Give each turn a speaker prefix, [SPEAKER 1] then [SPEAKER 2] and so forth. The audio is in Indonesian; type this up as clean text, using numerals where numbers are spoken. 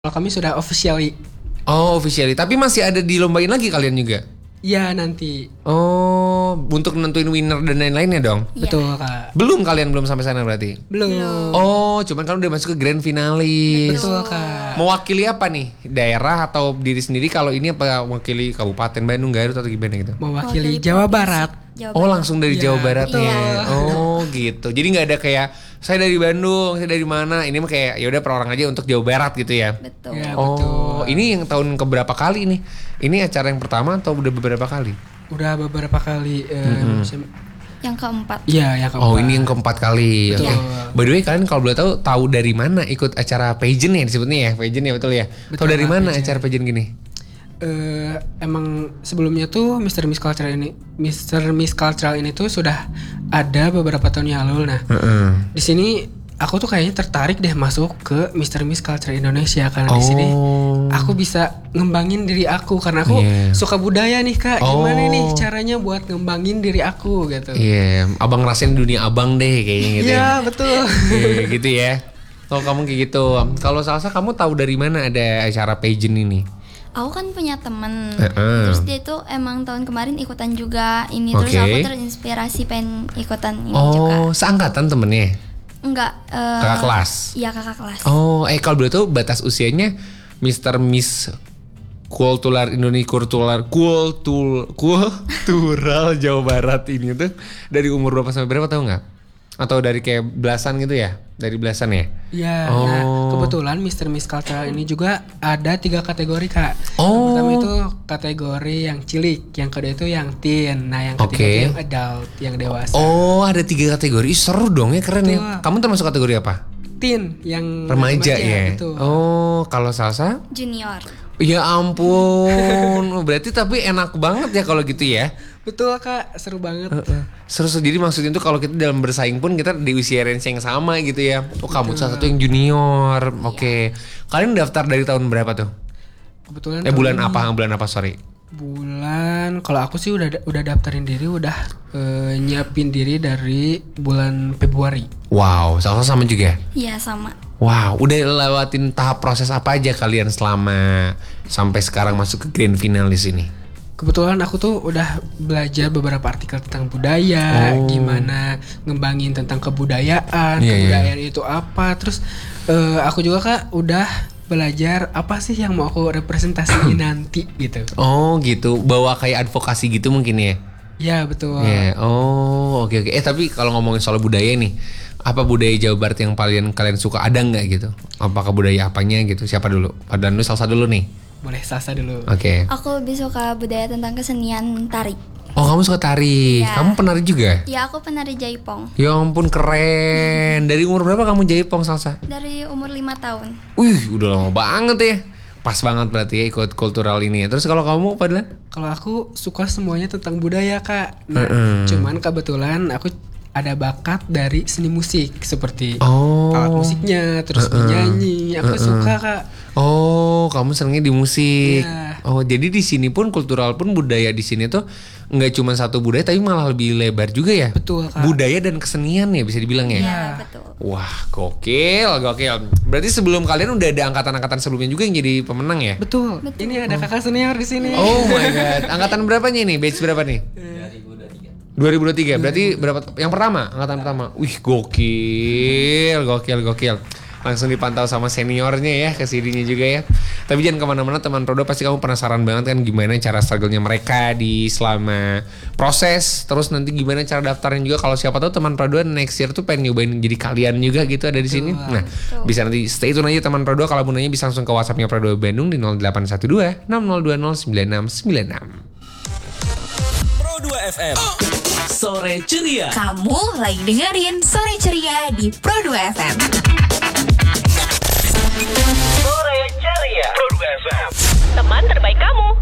[SPEAKER 1] Kalau kami sudah officially.
[SPEAKER 2] Oh, officially. Tapi masih ada dilombain lagi kalian juga?
[SPEAKER 1] Iya, nanti.
[SPEAKER 2] Oh, untuk nentuin winner dan lain-lainnya dong?
[SPEAKER 1] Ya. Betul, Kak.
[SPEAKER 2] Kalian belum sampai sana berarti?
[SPEAKER 1] Belum.
[SPEAKER 2] Oh, cuman kan udah masuk ke grand finalis.
[SPEAKER 1] Betul, Kak.
[SPEAKER 2] Mewakili apa nih? Daerah atau diri sendiri? Kalau ini apa mewakili Kabupaten Bandung, Garut atau gimana gitu?
[SPEAKER 1] Mewakili Jawa Barat.
[SPEAKER 2] Oh, langsung dari Jawa Baratnya.
[SPEAKER 1] Betul.
[SPEAKER 2] Oh, gitu. Jadi nggak ada kayak saya dari Bandung, saya dari mana? Ini mah kayak ya udah per orang aja untuk Jawa Barat gitu ya.
[SPEAKER 3] Betul.
[SPEAKER 1] Ya,
[SPEAKER 2] Oh,
[SPEAKER 1] betul.
[SPEAKER 2] ini yang tahun keberapa kali nih? Ini acara yang pertama atau udah beberapa kali?
[SPEAKER 1] Udah beberapa kali.
[SPEAKER 3] Yang keempat.
[SPEAKER 1] Iya, yang keempat.
[SPEAKER 2] Oh, ini yang keempat kali.
[SPEAKER 1] Betul.
[SPEAKER 2] Oke. By the way, kalian kalau boleh tahu dari mana ikut acara pageant ya disebutnya ya? Pageant ya, betul ya? Tahu dari mana
[SPEAKER 1] pageant.
[SPEAKER 2] acara pageant gini?
[SPEAKER 1] Emang sebelumnya tuh Mr. Miss Cultural ini tuh sudah ada beberapa tahun yang lalu. Nah, di sini aku tuh kayaknya tertarik deh masuk ke Mr. Miss Cultural Indonesia karena di sini aku bisa ngembangin diri aku karena aku suka budaya nih, Kak. Gimana nih caranya buat ngembangin diri aku gitu?
[SPEAKER 2] Iya, abang rasain dunia abang deh kayaknya gitu.
[SPEAKER 1] Iya, betul.
[SPEAKER 2] Iya, gitu ya. Kalau kamu kayak gitu, kalau Salsa kamu tahu dari mana ada acara pageant ini?
[SPEAKER 3] Aku kan punya temen, terus dia tuh emang tahun kemarin ikutan juga ini, terus
[SPEAKER 2] Oke.
[SPEAKER 3] aku terinspirasi pengen ikutan ini
[SPEAKER 2] Oh,
[SPEAKER 3] juga.
[SPEAKER 2] seangkatan temennya?
[SPEAKER 3] Enggak.
[SPEAKER 2] Kakak kelas?
[SPEAKER 3] Iya, kakak kelas.
[SPEAKER 2] Oh, kalau boleh tahu batas usianya Mr. Miss Kultural Indonesia Kultural Jawa Barat ini tuh dari umur berapa sampai berapa tahu nggak? Atau dari kayak belasan gitu ya? Dari belasan ya?
[SPEAKER 1] Ya, nah kebetulan Mr. Miss Cultural ini juga ada 3 kategori, Kak. Yang pertama itu kategori yang cilik, yang kedua itu yang teen, nah yang ketiga itu yang adult, yang dewasa.
[SPEAKER 2] Oh, ada 3 kategori. Ih, seru dong ya, keren ya. Kamu termasuk kategori apa?
[SPEAKER 1] Teen, yang
[SPEAKER 2] Remaja ya.
[SPEAKER 1] betul.
[SPEAKER 2] Oh, kalau Salsa?
[SPEAKER 3] Junior.
[SPEAKER 2] Ya ampun, berarti tapi enak banget ya kalau gitu ya.
[SPEAKER 1] Betul, Kak, seru banget.
[SPEAKER 2] Seru sendiri maksudnya tuh kalau kita dalam bersaing pun kita di usia range yang sama gitu ya. Oh, kamu salah satu yang junior. Oke. Kalian daftar dari tahun berapa tuh?
[SPEAKER 1] Kebetulan
[SPEAKER 2] Bulan apa? Sorry.
[SPEAKER 1] Bulan, kalau aku sih udah daftarin diri, udah nyiapin diri dari bulan Februari.
[SPEAKER 2] Wow, Salsa sama juga.
[SPEAKER 3] Iya, sama.
[SPEAKER 2] Wow, udah lewatin tahap proses apa aja kalian selama sampai sekarang masuk ke grand finalis ini?
[SPEAKER 1] Kebetulan aku tuh udah belajar beberapa artikel tentang budaya, gimana ngembangin tentang kebudayaan, kebudayaan itu apa. Terus aku juga, Kak, udah belajar apa sih yang mau aku representasiin nanti gitu.
[SPEAKER 2] Oh gitu, bawa kayak advokasi gitu mungkin ya?
[SPEAKER 1] Ya, betul.
[SPEAKER 2] Yeah. Oh, oke. Tapi kalau ngomongin soal budaya nih, apa budaya Jawa Barat yang kalian suka, ada nggak gitu? Apakah budaya apanya gitu? Siapa dulu? Padahal lu Salsa dulu nih.
[SPEAKER 1] Boleh Salsa dulu.
[SPEAKER 2] Oke.
[SPEAKER 3] Aku lebih suka budaya tentang kesenian tari.
[SPEAKER 2] Oh, kamu suka tari?
[SPEAKER 3] Iya.
[SPEAKER 2] Kamu penari juga?
[SPEAKER 3] Ya, aku penari jaipong.
[SPEAKER 2] Ya ampun, keren. Dari umur berapa kamu jaipong, Salsa?
[SPEAKER 3] Dari umur 5 tahun.
[SPEAKER 2] Wih, udah lama banget ya. Pas banget berarti ya ikut kultural ini ya. Terus kalau kamu, Padahal?
[SPEAKER 1] Kalau aku suka semuanya tentang budaya, Kak. Nah, cuman kebetulan aku ada bakat dari seni musik seperti alat musiknya, terus menyanyi. Aku suka, Kak.
[SPEAKER 2] Oh, kamu senengnya di musik.
[SPEAKER 1] Iya.
[SPEAKER 2] Oh, jadi di sini pun kultural pun budaya di sini tuh nggak cuma satu budaya tapi malah lebih lebar juga ya.
[SPEAKER 1] Betul, Kak.
[SPEAKER 2] Budaya dan kesenian ya bisa dibilang ya.
[SPEAKER 3] Iya, betul.
[SPEAKER 2] Wah, gokil. Berarti sebelum kalian udah ada angkatan-angkatan sebelumnya juga yang jadi pemenang ya?
[SPEAKER 1] Betul. Ini ada kakak senior di sini.
[SPEAKER 2] Oh my god. Angkatan berapanya nih? Batch berapa nih? 2023. Berarti berapa? Yang pertama, angkatan pertama. Wih, gokil. Langsung dipantau sama seniornya ya, ke sininya juga ya. Tapi jangan kemana-mana teman Prodo, pasti kamu penasaran banget kan gimana cara struggle-nya mereka di selama proses. Terus nanti gimana cara daftarnya juga. Kalau siapa tahu teman Prodo next year tuh pengen nyobain jadi kalian juga gitu ada di sini. Nah, bisa nanti stay tune aja teman Prodo. Kalau mau nanya bisa langsung ke WhatsApp-nya Prodo Bandung di 0812 6020 9696.
[SPEAKER 4] Pro 2 FM. Sore ceria.
[SPEAKER 5] Kamu lagi dengerin Sore Ceria di Pro 2 FM.
[SPEAKER 4] Sore ceria. Pro 2 FM.
[SPEAKER 6] Teman terbaik kamu.